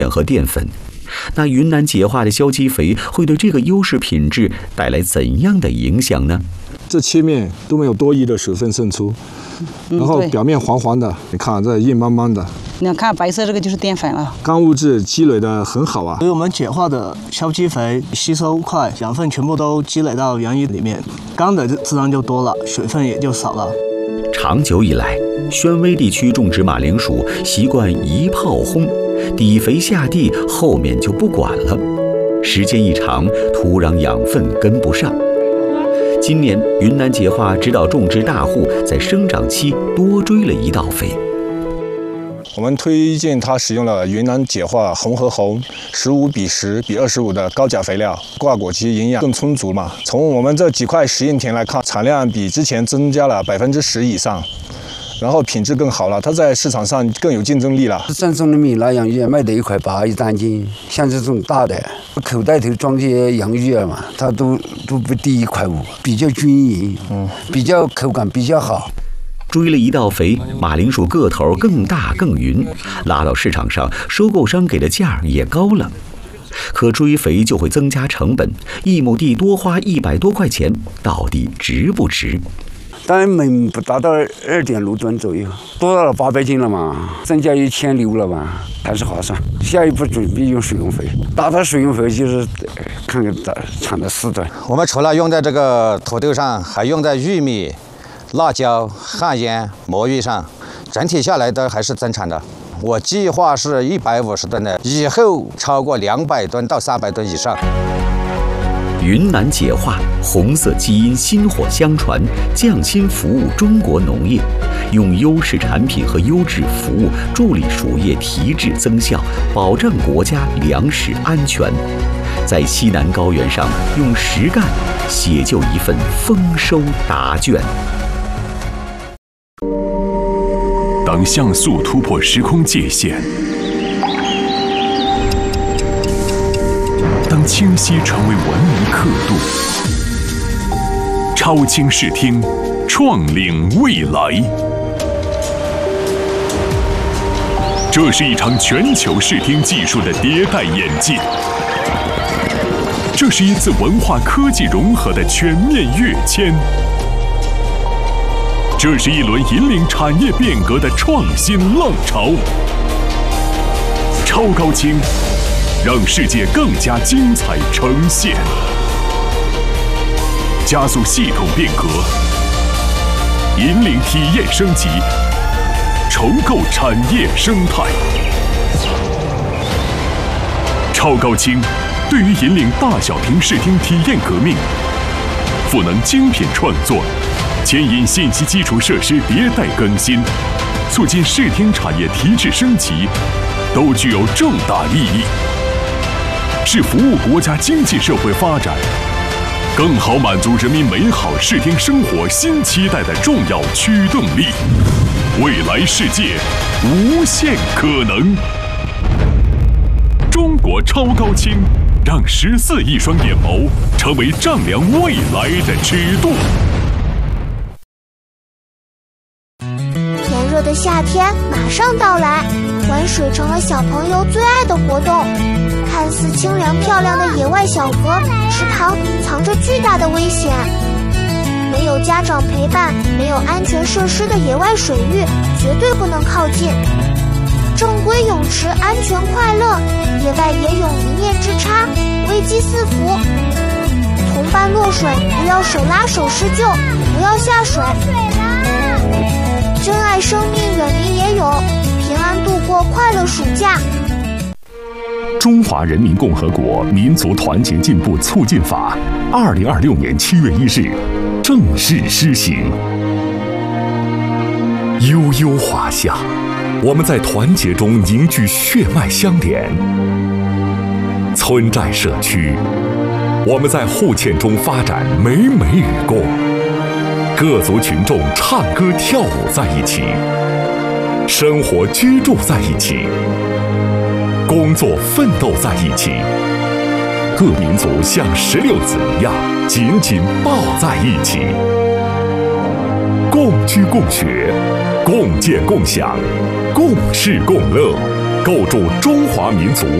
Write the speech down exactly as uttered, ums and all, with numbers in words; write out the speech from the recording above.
和淀粉。那云南解化的硝基肥会对这个优势品质带来怎样的影响呢？ 这切面都没有多余的水分渗出，然后表面黄黄的，你看这硬邦邦的。 你看白色这个就是淀粉了， 干物质积累的很好啊。 所以我们解化的硝基肥吸收快，养分全部都积累到原鱼里面，干的自然就多了，水分也就少了。 长久以来，宣威地区种植马铃薯习惯一炮轰，底肥下地，后面就不管了。时间一长，土壤养分跟不上。今年云南解化指导种植大户在生长期多追了一道肥。 我们推荐他使用了云南解化红和红十五比十比二十五的高钾肥料，挂果期营养更充足嘛。从我们这几块实验田来看，产量比之前增加了百分之十以上，然后品质更好了，它在市场上更有竞争力了。 正宗的闽南洋芋卖得一块八一担斤，像这种大的口袋头装些洋芋儿嘛，它都都不低一块五，比较均匀，嗯，比较口感比较好。 追了一道肥，马铃薯个头更大更匀，拉到市场上，收购商给的价也高了。可追肥就会增加成本，一亩地多花一百多块钱，到底值不值？ 当然每不达到二点六吨左右，多到了八百斤了嘛，增加一千六了嘛，还是划算。下一步准备用水用肥，达到水用肥就是看看产的四吨。 我们除了用在这个土豆上，还用在玉米、辣椒、旱烟、魔芋上，整体下来都还是增产的。我计划是一百五十吨的，以后超过两百吨到三百吨以上。 云南解化红色基因薪火相传，匠心服务中国农业，用优势产品和优质服务助力鼠业提质增效，保障国家粮食安全。在西南高原上用实干写就一份丰收答卷。 当像素突破时空界限，当清晰成为文明刻度，超清视听，创领未来。这是一场全球视听技术的迭代演进，这是一次文化科技融合的全面跃迁，这是一轮引领产业变革的创新浪潮。超高清，让世界更加精彩呈现，加速系统变革，引领体验升级，重构产业生态。超高清对于引领大小屏视听体验革命，赋能精品创作，牵引信息基础设施迭代更新，促进视听产业提质升级，都具有重大意义，是服务国家经济社会发展，更好满足人民美好视听生活新期待的重要驱动力。未来世界，无限可能。中国超高清，让十四亿双眼眸成为丈量未来的尺度。 炎热的夏天马上到来，玩水成了小朋友最爱的活动。看似清凉漂亮的野外小河、池塘，藏着巨大的危险。没有家长陪伴、没有安全设施的野外水域，绝对不能靠近。正规泳池安全快乐，野外野泳一念之差，危机四伏。同伴落水，不要手拉手施救，不要下水。珍爱生命，远离野泳，平安度过快乐暑假。 中华人民共和国民族团结进步促进法，二零二六年七月一日正式施行。悠悠华夏，我们在团结中凝聚血脉相连；村寨社区，我们在互嵌中发展美美与共。各族群众唱歌跳舞在一起，生活居住在一起，工作奋斗在一起。各民族像石榴籽一样紧紧抱在一起，共居共学，共建共享，共事共乐。 构筑中华民族。